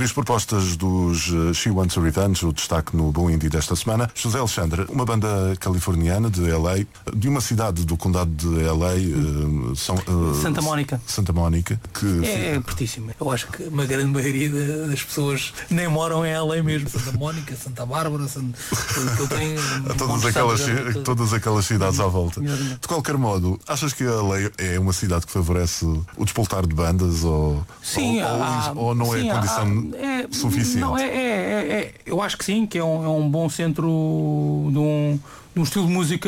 Três propostas dos She Wants Revenge, o destaque no Bom Indie desta semana. José Alexandre, uma banda californiana de LA, de uma cidade do condado de LA, Santa Mónica. Santa Mónica, que é pertíssimo. Eu acho que uma grande maioria das pessoas nem moram em LA mesmo. Santa Mónica, Santa Bárbara, eu tenho todas aquelas cidades à volta. De qualquer modo, achas que LA é uma cidade que favorece o despoltar de bandas ou não é condição suficiente? Não, eu acho que sim, que é um bom centro de um estilo de música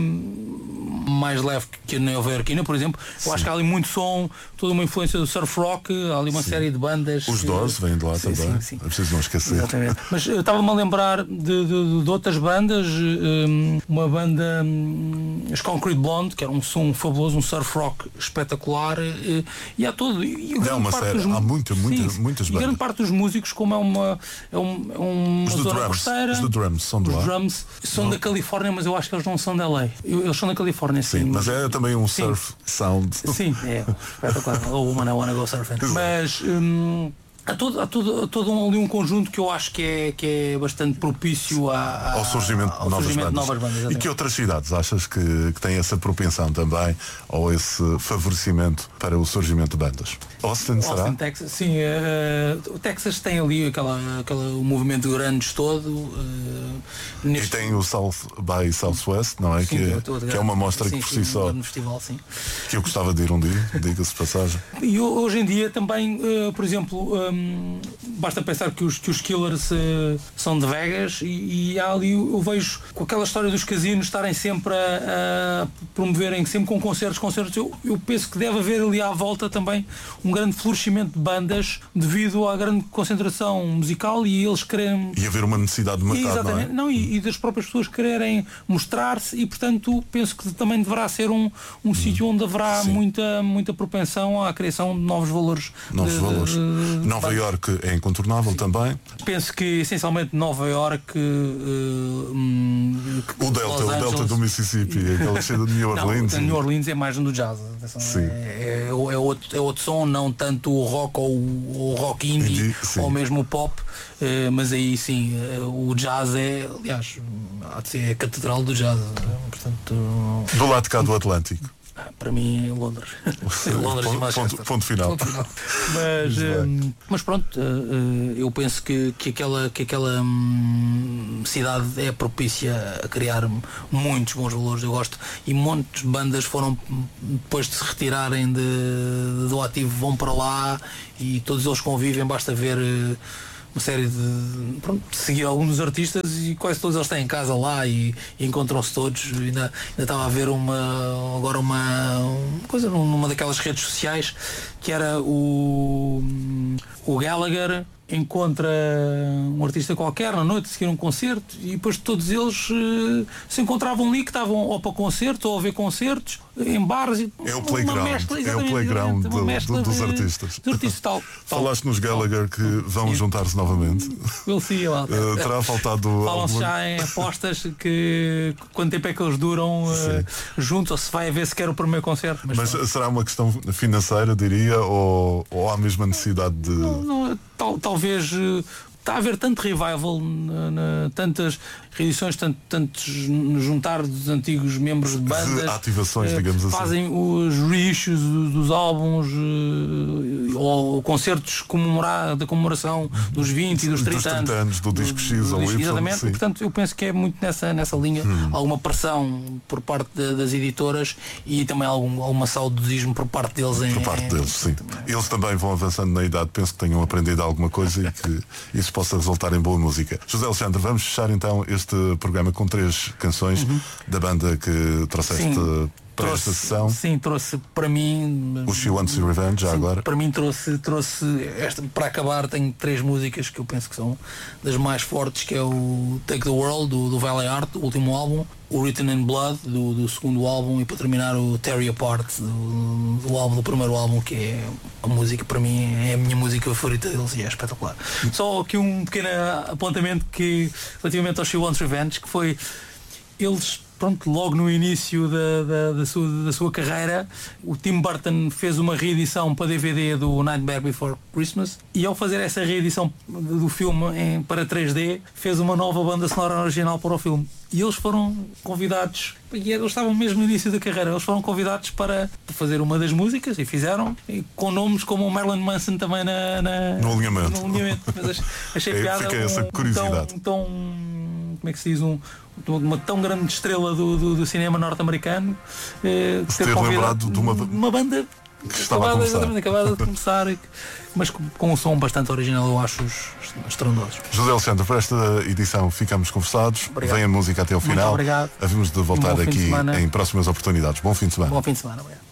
mais leve que a nova-iorquina, por exemplo. Eu acho que há ali muito som, toda uma influência do surf rock, há ali uma série de bandas. Os Doors vêm de lá também. Sim. É preciso não esquecer. Exatamente. Mas eu estava-me a lembrar de outras bandas, uma banda, as Concrete Blonde, que era um som fabuloso, um surf rock espetacular, e há todo. Há muitas bandas. E grande parte dos músicos, como é uma zona costeira. Os drums são de lá. Os drums são da Califórnia, mas eu acho que eles não são da LA. Eles são da Califórnia, sim. Mas é também um surf sound. Sim, é espetacular. Oh, woman, I wanna go surfing. Mas há todo ali um conjunto que eu acho que é bastante propício ao surgimento de novas bandas. E que outras cidades achas que têm essa propensão também, ou esse favorecimento para o surgimento de bandas? Austin, será? Texas, sim. O Texas tem ali o movimento de grandes todo. E tem o South by Southwest, não é? Sim, que é uma mostra que por si só. No festival, sim. Que eu gostava de ir um dia, diga-se de passagem. E hoje em dia também, por exemplo, basta pensar que os Killers são de Vegas e há ali, eu vejo com aquela história dos casinos estarem sempre a promoverem sempre com concertos, eu penso que deve haver ali à volta também um grande florescimento de bandas devido à grande concentração musical e eles querem... E haver uma necessidade de mercado, exatamente, não é? E das próprias pessoas quererem mostrar-se e, portanto, penso que também deverá ser um sítio onde haverá muita propensão à criação de novos valores. Nova Iorque é incontornável também. Penso que, essencialmente, Nova Iorque... o Delta do Mississippi, aquela cheia de New Orleans. New Orleans é mais no jazz. É outro som, não tanto o rock ou o rock indie ou mesmo o pop, mas aí sim, o jazz aliás, há de ser a catedral do jazz, portanto... Do lado de cá do Atlântico. Para mim é Londres. Ponto final. Mas pronto, eu penso que aquela cidade é propícia a criar muitos bons valores. Eu gosto, e muitas bandas foram, depois de se retirarem do ativo, vão para lá e todos eles convivem, basta ver uma série de seguir alguns dos artistas e quase todos eles têm em casa lá e encontram-se todos. Ainda estava a ver uma coisa numa daquelas redes sociais que era o Gallagher encontra um artista qualquer na noite a seguir um concerto e depois todos eles se encontravam ali, que estavam ou para concerto ou a ver concertos em bares. É o playground dos artistas. Tal. Falaste nos Gallagher que vão juntar-se novamente. Terá faltado falam-se já em apostas que quanto tempo é que eles duram juntos, ou se vai haver sequer o primeiro concerto. Mas será uma questão financeira, diria, ou há a mesma necessidade de... Talvez está a haver tanto revival, tantas reedições, tantos juntar dos antigos membros de bandas, ativações, digamos assim, fazem os reissues dos álbuns ou concertos da comemoração dos 20 e dos 30 anos do disco X ou Y. Exatamente, portanto eu penso que é muito nessa linha, alguma pressão por parte das editoras e também alguma saudosismo por parte deles. Sim. Eles também vão avançando na idade, penso que tenham aprendido alguma coisa e que isso possa resultar em boa música. José Alexandre, vamos fechar então este programa com 3 canções da banda que trouxeste para esta sessão. Sim, trouxe para mim o She Wants Revenge, já agora. Para mim trouxe esta, para acabar tenho 3 músicas que eu penso que são das mais fortes, que é o Take the World do Valley Art, o último álbum, o Written in Blood do segundo álbum e para terminar o Tear You Apart do primeiro álbum, que é a música, para mim é a minha música favorita deles e é espetacular. Só aqui um pequeno apontamento que relativamente ao She Wants Revenge, que foi eles pronto, logo no início da sua carreira, o Tim Burton fez uma reedição para DVD do Nightmare Before Christmas, e ao fazer essa reedição do filme para 3D, fez uma nova banda sonora original para o filme. E eles foram convidados, e eles estavam mesmo no início da carreira, eles foram convidados para fazer uma das músicas, e fizeram, e com nomes como o Marilyn Manson também no alinhamento. Mas achei piada. Fica essa curiosidade. Como é que se diz, uma tão grande estrela do cinema norte-americano ter lembrado de uma banda que estava acabada de começar, mas com um som bastante original, eu acho, estrondosos. José Alexandre, para esta edição ficamos conversados. Obrigado. Vem a música até ao final. Muito obrigado. Havemos de voltar aqui em próximas oportunidades. Bom fim de semana. Bom fim de semana. Obrigado.